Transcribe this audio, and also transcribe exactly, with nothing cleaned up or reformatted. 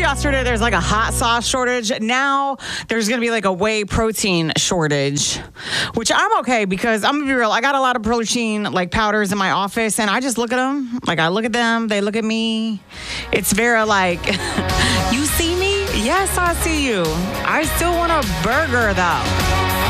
yesterday there's like a hot sauce shortage. Now there's going to be like a whey protein shortage, which I'm okay because I'm going to be real. I got a lot of protein like powders in my office and I just look at them. Like I look at them. They look at me. It's very like, you see me? Yes, I see you. I still want a burger though.